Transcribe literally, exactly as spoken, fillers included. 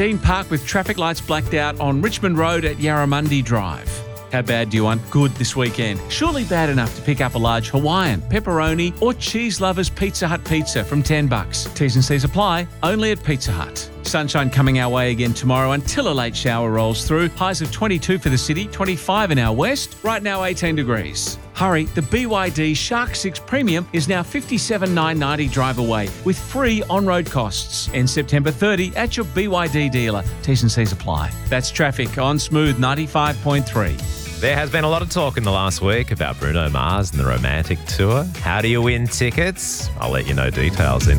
Dean Park with traffic lights blacked out on Richmond Road at Yarramundi Drive. How bad do you want good this weekend? Surely bad enough to pick up a large Hawaiian, pepperoni or cheese lovers Pizza Hut pizza from ten bucks. T's and C's apply, only at Pizza Hut. Sunshine coming our way again tomorrow until a late shower rolls through. Highs of twenty-two for the city, twenty-five in our west. Right now eighteen degrees. Hurry, the B Y D Shark six Premium is now fifty-seven thousand nine hundred ninety drive away with free on-road costs. End September thirtieth at your B Y D dealer. T's and C's apply. That's traffic on Smooth ninety-five point three. There has been a lot of talk in the last week about Bruno Mars and the Romantic Tour. How do you win tickets? I'll let you know details in